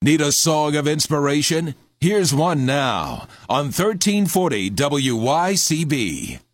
Need a song of inspiration? Here's one now on 1340 WYCB.